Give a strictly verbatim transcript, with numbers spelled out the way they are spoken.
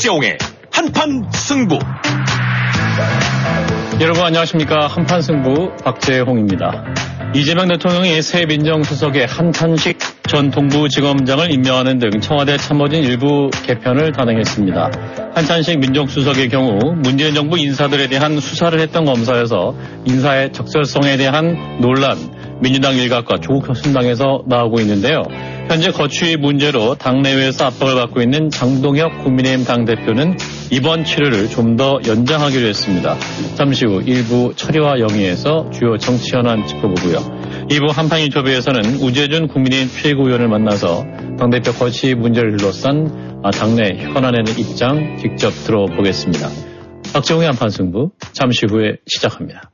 박재홍의 한판 승부. 여러분 안녕하십니까. 한판 승부 박재홍입니다. 이재명 대통령이 새 민정수석의 한탄식 전 동부지검장을 임명하는 등 청와대 참모진 일부 개편을 단행했습니다. 한탄식 민정수석의 경우 문재인 정부 인사들에 대한 수사를 했던 검사여서 인사의 적절성에 대한 논란, 민주당 일각과 조국 혁신당에서 나오고 있는데요. 현재 거취 문제로 당내외에서 압박을 받고 있는 장동혁 국민의힘 당대표는 이번 치료를 좀 더 연장하기로 했습니다. 잠시 후 일부 처리와 영의에서 주요 정치 현안 짚어보고요. 이 부 한판 인터뷰에서는 우재준 국민의힘 최고위원을 만나서 당대표 거취 문제를 둘러싼 당내 현안에 대한 입장 직접 들어보겠습니다. 박재홍의 한판 승부 잠시 후에 시작합니다.